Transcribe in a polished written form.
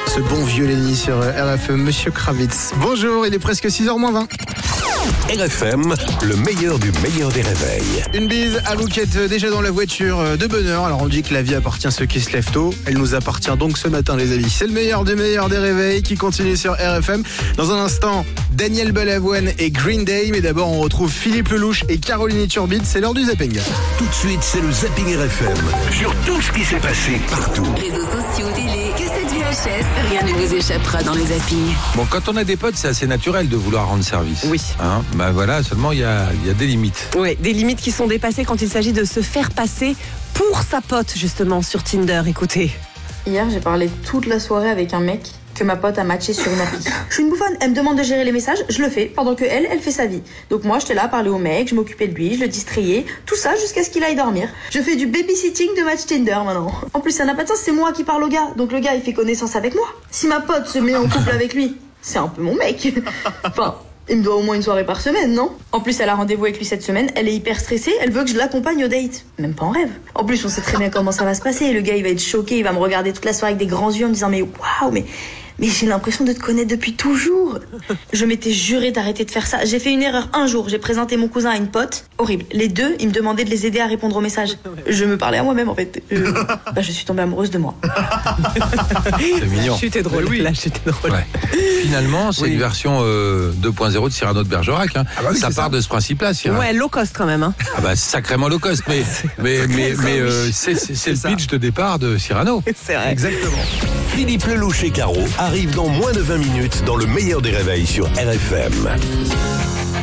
Ce bon vieux Lenny sur RFM, Monsieur Kravitz. Bonjour, il est presque 6h20. RFM, le meilleur du meilleur des réveils. Une bise à vous qui êtes déjà dans la voiture de bonne heure. Alors on dit que la vie appartient à ceux qui se lèvent tôt. Elle nous appartient donc ce matin les amis. C'est le meilleur du meilleur des réveils qui continue sur RFM. Dans un instant, Daniel Balavoine et Green Day. Mais d'abord on retrouve Philippe Lelouch et Caroline Turbide. C'est l'heure du zapping. Tout de suite, c'est le Zapping RFM. Sur tout ce qui s'est passé partout. Réseaux sociaux, télé, cassettes VHS, rien ne vous échappera dans le zapping. Bon, quand on a des potes, c'est assez naturel de vouloir rendre service. Oui. Bah voilà, seulement il y a des limites. Oui, des limites qui sont dépassées quand il s'agit de se faire passer pour sa pote, justement, sur Tinder. Écoutez. Hier, j'ai parlé toute la soirée avec un mec que ma pote a matché sur une appli. Je suis une bouffonne, elle me demande de gérer les messages, je le fais, pendant que elle fait sa vie. Donc moi, j'étais là à parler au mec, je m'occupais de lui, je le distrayais, tout ça jusqu'à ce qu'il aille dormir. Je fais du babysitting de match Tinder maintenant. En plus, ça n'a pas de sens, c'est moi qui parle au gars, donc le gars, il fait connaissance avec moi. Si ma pote se met en couple avec lui, c'est un peu mon mec. Enfin... il me doit au moins une soirée par semaine, non? En plus, elle a rendez-vous avec lui cette semaine, elle est hyper stressée, elle veut que je l'accompagne au date. Même pas en rêve. En plus, on sait très bien comment ça va se passer. Le gars, il va être choqué, il va me regarder toute la soirée avec des grands yeux en me disant mais waouh, mais j'ai l'impression de te connaître depuis toujours. Je m'étais juré d'arrêter de faire ça. J'ai fait une erreur un jour, j'ai présenté mon cousin à une pote. Horrible. Les deux, ils me demandaient de les aider à répondre aux messages. Je me parlais à moi-même en fait. Je suis tombée amoureuse de moi. C'est mignon. J'étais drôle. Oui. Là, j'étais drôle. Ouais. Finalement, c'est une version 2.0 de Cyrano de Bergerac. Hein. Ah bah oui, ça c'est part ça. de ce principe-là, Cyrano. Ouais, low cost quand même. Hein. Ah bah sacrément low cost, mais c'est le pitch de départ de Cyrano. C'est vrai. Exactement. Philippe Lelouch et Caro arrivent dans moins de 20 minutes dans le meilleur des réveils sur RFM.